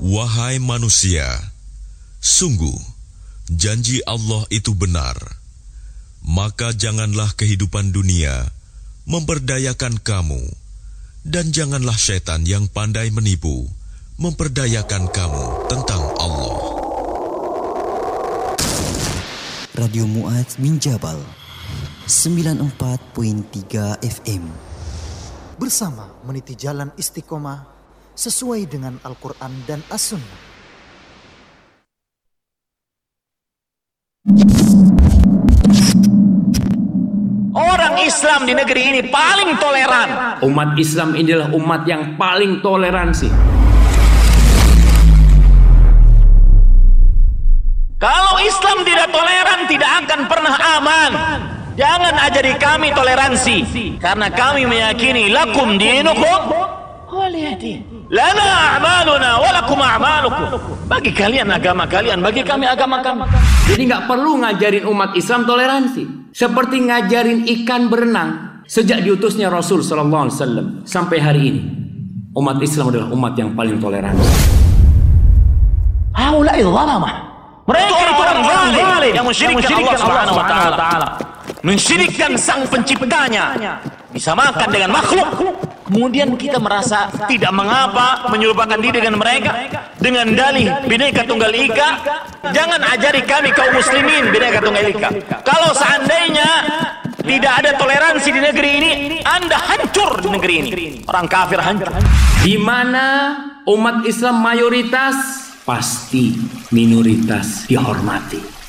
Wahai manusia, sungguh janji Allah itu benar. Maka janganlah kehidupan dunia memperdayakan kamu, dan janganlah syaitan yang pandai menipu memperdayakan kamu tentang Allah. Radio Mu'adz bin Jabal 94.3 FM bersama meniti jalan istiqomah sesuai dengan Al-Quran dan As-Sunnah. Orang Islam di negeri ini paling toleran. Umat Islam inilah umat yang paling toleransi. Kalau Islam tidak toleran, tidak akan pernah aman. Jangan ajari kami toleransi, karena kami meyakini lakum dinukum waliyadin. Lana a'maluna walakum a'malukum. Bagi kalian agama kalian, bagi kami agama kami. Jadi nggak perlu ngajarin umat Islam toleransi. Seperti ngajarin ikan berenang sejak diutusnya Rasul sallallahu alaihi wasallam sampai hari ini. Umat Islam adalah umat yang paling toleransi. Haula'i dhalamah. Mereka itu orang zalim yang mensyirikkan Allah Subhanahu wa taala. Mensyirikkan sang penciptanya, disamakan dengan makhluk. Kemudian kita merasa tidak mengapa menyerupakan diri dengan mereka dengan dalih Bhinneka Tunggal Ika. Jangan ajari kami kaum muslimin Bhinneka Tunggal Ika. Kalau seandainya tidak ada toleransi di negeri ini, Anda hancur di negeri ini. Orang kafir hancur. Di mana umat Islam mayoritas, pasti minoritas dihormati.